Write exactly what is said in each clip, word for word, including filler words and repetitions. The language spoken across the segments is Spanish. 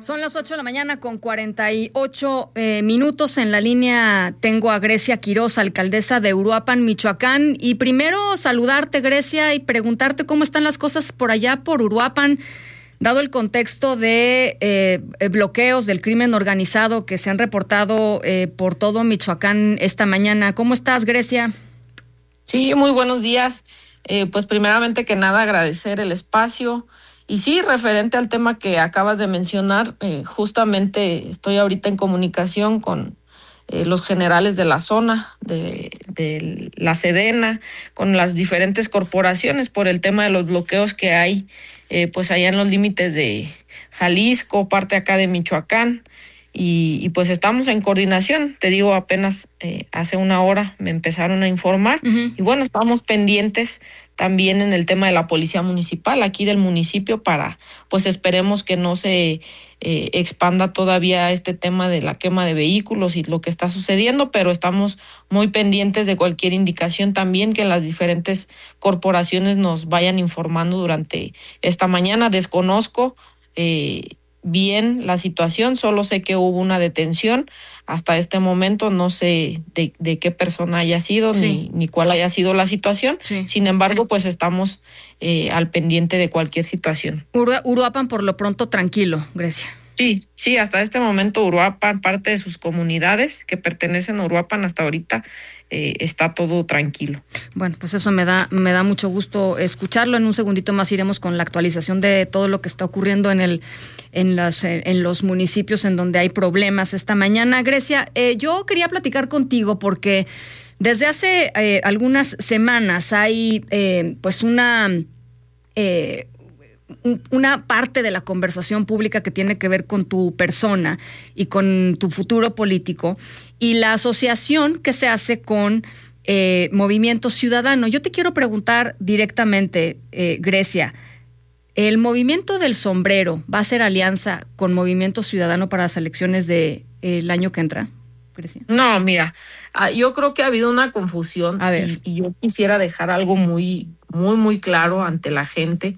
Son las ocho de la mañana con cuarenta y ocho eh, minutos. En la línea tengo a Grecia Quiroz, alcaldesa de Uruapan, Michoacán. Y primero saludarte, Grecia, y preguntarte cómo están las cosas por allá, por Uruapan, dado el contexto de eh, bloqueos del crimen organizado que se han reportado eh, por todo Michoacán esta mañana. ¿Cómo estás, Grecia? Sí, muy buenos días. Eh, pues primeramente que nada agradecer el espacio. Y sí, referente al tema que acabas de mencionar, eh, justamente estoy ahorita en comunicación con eh, los generales de la zona, de, de la Sedena, con las diferentes corporaciones por el tema de los bloqueos que hay, eh, pues allá en los límites de Jalisco, parte acá de Michoacán, y, y pues estamos en coordinación. Te digo, apenas eh, hace una hora me empezaron a informar, uh-huh. Y bueno, estamos pendientes también en el tema de la policía municipal aquí del municipio para, pues esperemos que no se eh, expanda todavía este tema de la quema de vehículos y lo que está sucediendo, pero estamos muy pendientes de cualquier indicación también que las diferentes corporaciones nos vayan informando durante esta mañana. Desconozco eh, bien la situación, solo sé que hubo una detención. Hasta este momento no sé de, de qué persona haya sido, sí. ni, ni cuál haya sido la situación. Sí. Sin embargo, pues estamos eh, al pendiente de cualquier situación. Uru- Uruapan por lo pronto tranquilo, Grecia. Sí, sí, hasta este momento Uruapan, parte de sus comunidades que pertenecen a Uruapan hasta ahorita, eh, está todo tranquilo. Bueno, pues eso me da, me da mucho gusto escucharlo. En un segundito más iremos con la actualización de todo lo que está ocurriendo en el, en las, en los municipios en donde hay problemas esta mañana. Grecia, eh, yo quería platicar contigo porque desde hace eh, algunas semanas hay eh, pues una eh, una parte de la conversación pública que tiene que ver con tu persona y con tu futuro político y la asociación que se hace con eh, Movimiento Ciudadano. Yo te quiero preguntar directamente, eh, Grecia, ¿el Movimiento del Sombrero va a hacer alianza con Movimiento Ciudadano para las elecciones del de, eh, año que entra, Grecia? No, mira, yo creo que ha habido una confusión. A ver. Y, y yo quisiera dejar algo muy, muy, muy claro ante la gente.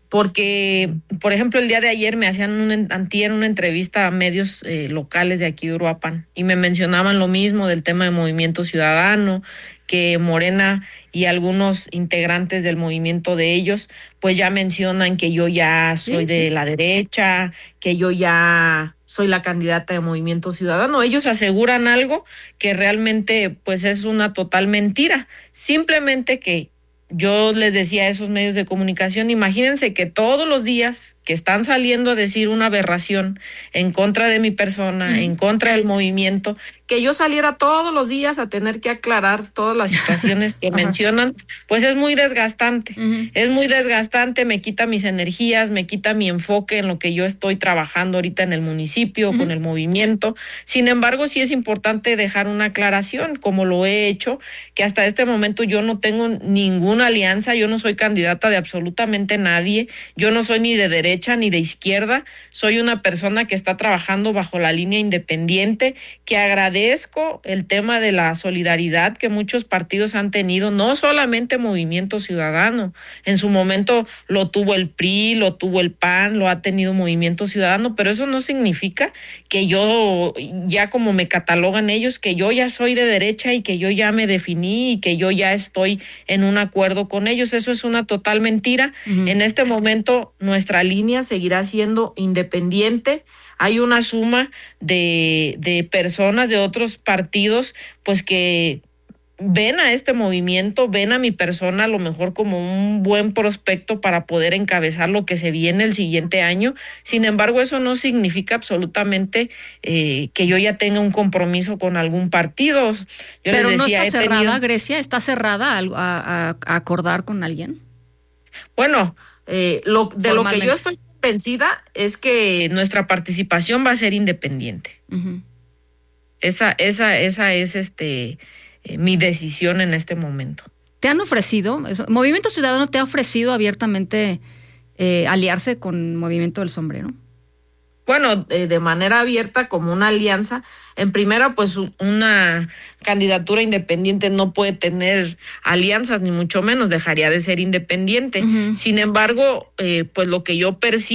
Porque, por ejemplo, el día de ayer me hacían un, antier una entrevista a medios eh, locales de aquí de Uruapan y me mencionaban lo mismo del tema de Movimiento Ciudadano, que Morena y algunos integrantes del movimiento de ellos, pues ya mencionan que yo ya soy sí, de sí. la derecha, que yo ya soy la candidata de Movimiento Ciudadano. Ellos aseguran algo que realmente pues es una total mentira. Simplemente que yo les decía a esos medios de comunicación, imagínense que todos los días que están saliendo a decir una aberración en contra de mi persona, uh-huh. en contra del movimiento, que yo saliera todos los días a tener que aclarar todas las situaciones que uh-huh. mencionan, pues es muy desgastante, uh-huh. es muy desgastante, me quita mis energías, me quita mi enfoque en lo que yo estoy trabajando ahorita en el municipio, uh-huh. con el movimiento. Sin embargo, sí es importante dejar una aclaración, como lo he hecho, que hasta este momento yo no tengo ninguna alianza, yo no soy candidata de absolutamente nadie, yo no soy ni de derecha ni de izquierda, soy una persona que está trabajando bajo la línea independiente, que agradezco el tema de la solidaridad que muchos partidos han tenido, no solamente Movimiento Ciudadano, en su momento lo tuvo el P R I, lo tuvo el P A N, lo ha tenido Movimiento Ciudadano, pero eso no significa que yo, ya como me catalogan ellos, que yo ya soy de derecha y que yo ya me definí y que yo ya estoy en un acuerdo con ellos. Eso es una total mentira. Uh-huh. En este momento nuestra línea seguirá siendo independiente. Hay una suma de, de personas de otros partidos pues que ven a este movimiento, ven a mi persona a lo mejor como un buen prospecto para poder encabezar lo que se viene el siguiente año. Sin embargo, eso no significa absolutamente eh, que yo ya tenga un compromiso con algún partido. Yo Pero les decía, no está cerrada, tenido... Grecia, ¿está cerrada a, a, a acordar con alguien? Bueno, eh, lo, de lo que yo estoy convencida es que nuestra participación va a ser independiente. Uh-huh. Esa, esa, esa es este eh, mi decisión en este momento. ¿Te han ofrecido, eso, Movimiento Ciudadano te ha ofrecido abiertamente eh, aliarse con Movimiento del Sombrero? Bueno, eh, de manera abierta como una alianza. En primera, pues una candidatura independiente no puede tener alianzas, ni mucho menos, dejaría de ser independiente. Uh-huh. Sin embargo, eh, pues lo que yo percibo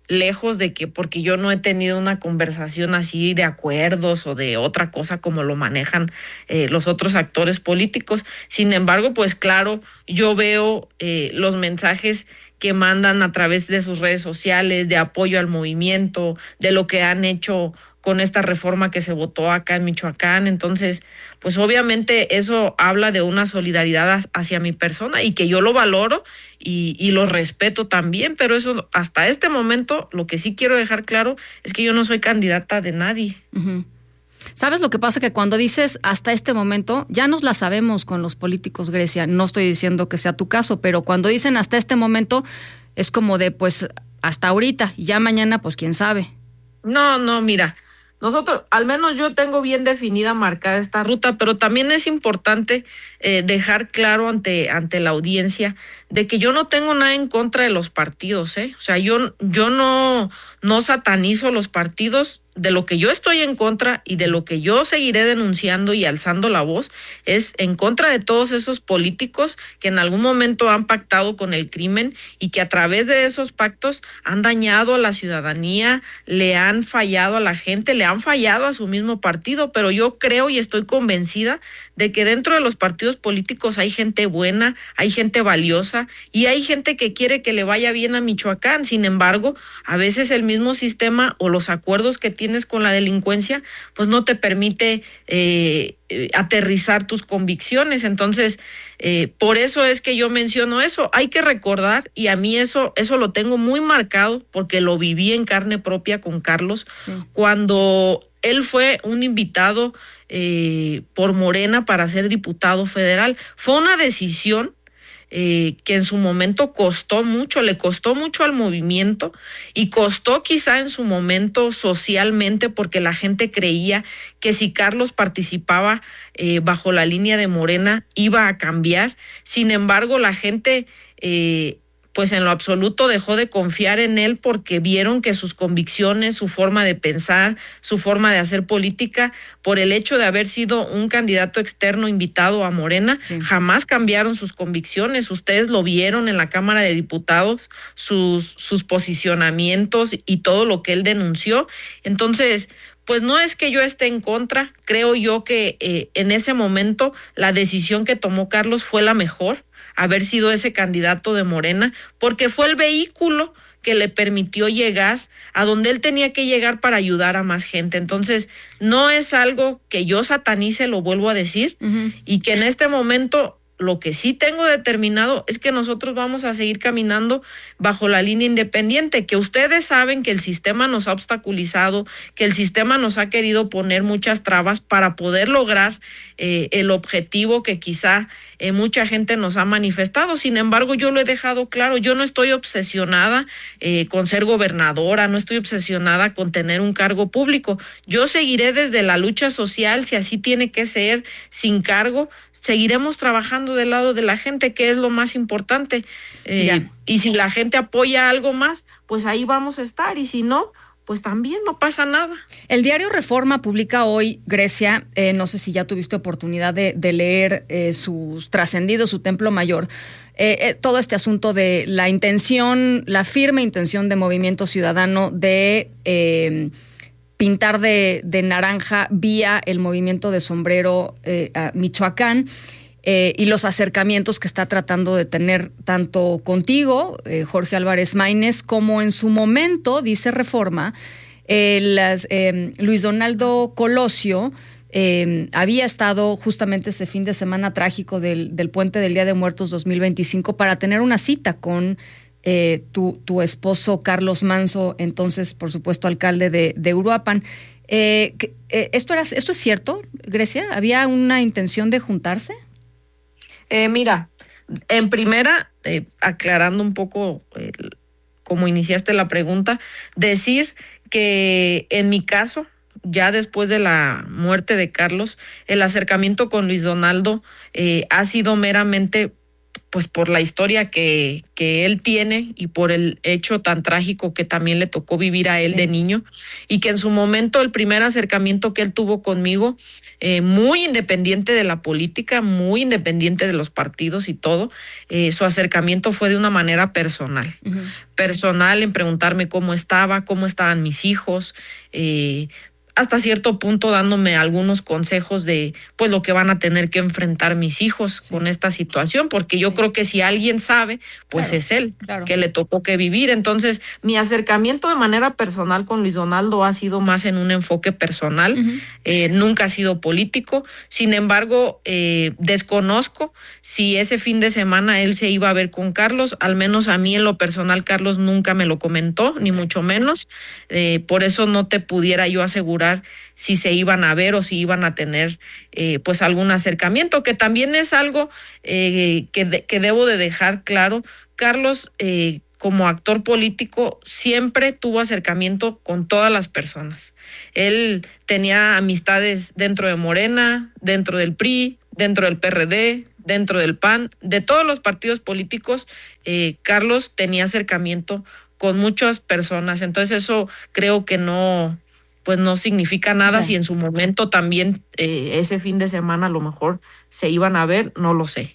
lejos de que, porque yo no he tenido una conversación así de acuerdos o de otra cosa como lo manejan eh, los otros actores políticos. Sin embargo, pues claro, yo veo eh, los mensajes que mandan a través de sus redes sociales, de apoyo al movimiento, de lo que han hecho con esta reforma que se votó acá en Michoacán. Entonces, pues obviamente eso habla de una solidaridad hacia mi persona y que yo lo valoro y, y lo respeto también, pero eso hasta este momento lo que sí quiero dejar claro es que yo no soy candidata de nadie. Uh-huh. ¿Sabes lo que pasa? Que cuando dices hasta este momento, ya nos la sabemos con los políticos, Grecia. No estoy diciendo que sea tu caso, pero cuando dicen hasta este momento, es como de pues hasta ahorita y ya mañana, pues quién sabe. No, no, mira, nosotros, al menos yo tengo bien definida, marcada esta ruta, pero también es importante eh, dejar claro ante, ante la audiencia de que yo no tengo nada en contra de los partidos, ¿eh? O sea, yo, yo no, no satanizo los partidos. De lo que yo estoy en contra y de lo que yo seguiré denunciando y alzando la voz es en contra de todos esos políticos que en algún momento han pactado con el crimen y que a través de esos pactos han dañado a la ciudadanía, le han fallado a la gente, le han fallado a su mismo partido, pero yo creo y estoy convencida de que dentro de los partidos políticos hay gente buena, hay gente valiosa y hay gente que quiere que le vaya bien a Michoacán. Sin embargo, a veces el mismo sistema o los acuerdos que tienes con la delincuencia, pues no te permite eh, eh, aterrizar tus convicciones. Entonces, eh, por eso es que yo menciono eso. Hay que recordar, y a mí eso, eso lo tengo muy marcado porque lo viví en carne propia con Carlos, sí. Cuando él fue un invitado eh, por Morena para ser diputado federal. Fue una decisión Eh, que en su momento costó mucho, le costó mucho al movimiento y costó quizá en su momento socialmente porque la gente creía que si Carlos participaba eh, bajo la línea de Morena iba a cambiar. Sin embargo, la gente eh, pues en lo absoluto dejó de confiar en él porque vieron que sus convicciones, su forma de pensar, su forma de hacer política, por el hecho de haber sido un candidato externo invitado a Morena, sí. Jamás cambiaron sus convicciones. Ustedes lo vieron en la Cámara de Diputados, sus, sus posicionamientos y todo lo que él denunció. Entonces, pues no es que yo esté en contra, creo yo que eh, en ese momento la decisión que tomó Carlos fue la mejor, haber sido ese candidato de Morena, porque fue el vehículo que le permitió llegar a donde él tenía que llegar para ayudar a más gente. Entonces, no es algo que yo satanice, lo vuelvo a decir, uh-huh. Y que en este momento lo que sí tengo determinado es que nosotros vamos a seguir caminando bajo la línea independiente, que ustedes saben que el sistema nos ha obstaculizado, que el sistema nos ha querido poner muchas trabas para poder lograr eh, el objetivo que quizá eh, mucha gente nos ha manifestado. Sin embargo, yo lo he dejado claro, yo no estoy obsesionada eh, con ser gobernadora, no estoy obsesionada con tener un cargo público. Yo seguiré desde la lucha social, si así tiene que ser, sin cargo. Seguiremos trabajando del lado de la gente, que es lo más importante. Eh, y si la gente apoya algo más, pues ahí vamos a estar. Y si no, pues también no pasa nada. El diario Reforma publica hoy, Grecia, eh, no sé si ya tuviste oportunidad de, de leer eh, sus trascendidos, su templo mayor, eh, eh, todo este asunto de la intención, la firme intención de Movimiento Ciudadano de Eh, pintar de, de naranja vía el movimiento de sombrero eh, a Michoacán eh, y los acercamientos que está tratando de tener tanto contigo, eh, Jorge Álvarez Maínez, como en su momento, dice Reforma, eh, las, eh, Luis Donaldo Colosio eh, había estado justamente ese fin de semana trágico del, del Puente del Día de Muertos dos mil veinticinco para tener una cita con Eh, tu, tu esposo Carlos Manso, entonces, por supuesto, alcalde de, de Uruapan. Eh, eh, ¿esto, era, ¿Esto es cierto, Grecia? ¿Había una intención de juntarse? Eh, mira, en primera, eh, aclarando un poco eh, cómo iniciaste la pregunta, decir que en mi caso, ya después de la muerte de Carlos, el acercamiento con Luis Donaldo eh, ha sido meramente pues por la historia que, que él tiene y por el hecho tan trágico que también le tocó vivir a él sí. de niño, y que en su momento el primer acercamiento que él tuvo conmigo, eh, muy independiente de la política, muy independiente de los partidos y todo, eh, su acercamiento fue de una manera personal, uh-huh. personal en preguntarme cómo estaba, cómo estaban mis hijos, eh, hasta cierto punto dándome algunos consejos de pues lo que van a tener que enfrentar mis hijos sí. con esta situación, porque yo sí. creo que si alguien sabe, pues claro, es él, claro. que le tocó que vivir. Entonces, mi acercamiento de manera personal con Luis Donaldo ha sido más en un enfoque personal, uh-huh. eh, nunca ha sido político. Sin embargo, eh, desconozco si ese fin de semana él se iba a ver con Carlos, al menos a mí en lo personal Carlos nunca me lo comentó, ni mucho menos, eh, por eso no te pudiera yo asegurar si se iban a ver o si iban a tener eh, pues algún acercamiento, que también es algo eh, que, de, que debo de dejar claro. Carlos, eh, como actor político, siempre tuvo acercamiento con todas las personas. Él tenía amistades dentro de Morena, dentro del P R I, dentro del P R D, dentro del P A N, de todos los partidos políticos. eh, Carlos tenía acercamiento con muchas personas, entonces eso creo que no... pues no significa nada okay. si en su momento también eh, ese fin de semana a lo mejor se iban a ver, no lo sé.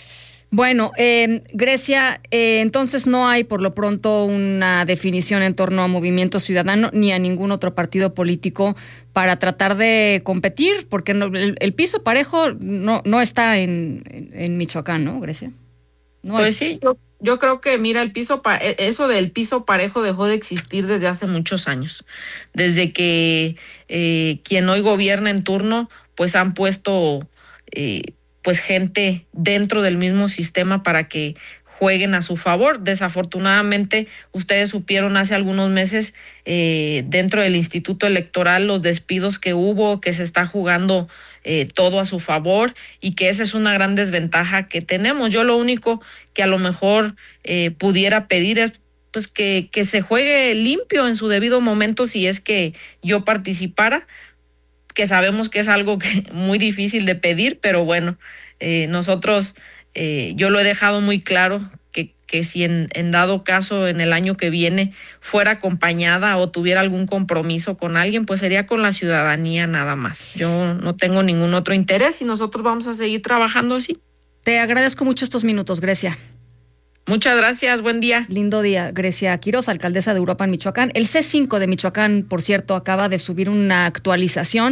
Bueno, eh, Grecia, eh, entonces no hay por lo pronto una definición en torno a Movimiento Ciudadano ni a ningún otro partido político para tratar de competir, porque no, el, el piso parejo no, no está en, en, en Michoacán, ¿no, Grecia? No pues hay. sí, yo Yo creo que, mira, el piso pa- eso del piso parejo dejó de existir desde hace muchos años. Desde que eh, quien hoy gobierna en turno, pues han puesto eh, pues gente dentro del mismo sistema para que jueguen a su favor. Desafortunadamente, ustedes supieron hace algunos meses eh, dentro del Instituto Electoral los despidos que hubo, que se está jugando Eh, todo a su favor y que esa es una gran desventaja que tenemos. Yo lo único que a lo mejor eh, pudiera pedir es pues que, que se juegue limpio en su debido momento si es que yo participara, que sabemos que es algo que, muy difícil de pedir, pero bueno, eh, nosotros, eh, yo lo he dejado muy claro que, que si en, en dado caso en el año que viene fuera acompañada o tuviera algún compromiso con alguien, pues sería con la ciudadanía nada más. Yo no tengo ningún otro interés y nosotros vamos a seguir trabajando así. Te agradezco mucho estos minutos, Grecia. Muchas gracias, buen día. Lindo día. Grecia Quiroz, alcaldesa de Uruapan, Michoacán. El C cinco de Michoacán, por cierto, acaba de subir una actualización.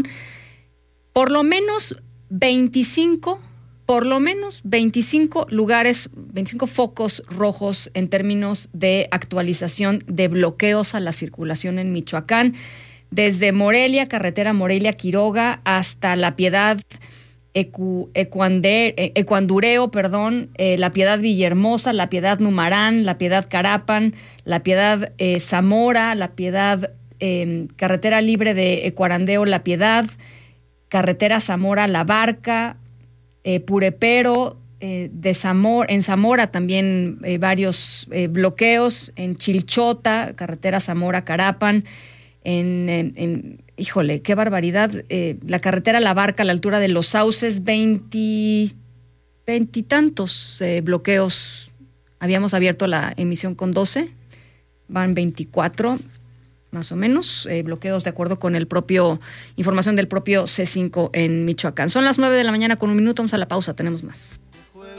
Por lo menos veinticinco Por lo menos veinticinco lugares, veinticinco focos rojos en términos de actualización de bloqueos a la circulación en Michoacán, desde Morelia, carretera Morelia-Quiroga, hasta La Piedad, Ecu, Ecuander, Ecuandureo, perdón, eh, La Piedad Villahermosa, La Piedad Numarán, La Piedad Carapan, La Piedad eh, Zamora, La Piedad, eh, carretera libre de Ecuarandeo, La Piedad, carretera Zamora-La Barca, Eh, Purepero, eh, de Zamora, en Zamora también eh, varios eh, bloqueos, en Chilchota, carretera Zamora-Carapan, en, en, en, híjole, qué barbaridad, eh, la carretera La Barca a la altura de Los Sauces, veinte, veintitantos eh, bloqueos. Habíamos abierto la emisión con doce, van veinticuatro más o menos, eh, bloqueos de acuerdo con el propio, información del propio C cinco en Michoacán. Son las nueve de la mañana con un minuto, vamos a la pausa, tenemos más.